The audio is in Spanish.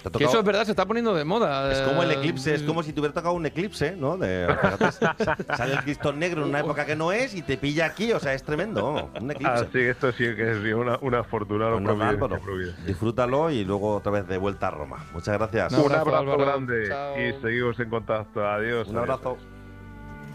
Que eso es verdad, se está poniendo de moda. Es como el eclipse, es como si te hubiera tocado un eclipse, ¿no? Fíjate, sale el Cristo negro en una época que no es y te pilla aquí, o sea, es tremendo, un eclipse. Sí, esto sí que es una fortuna. Pues nada, Álvaro, disfrútalo y luego otra vez de vuelta a Roma. Muchas gracias. Un abrazo Álvaro. grande Chao. y seguimos en contacto. Adiós. Un abrazo.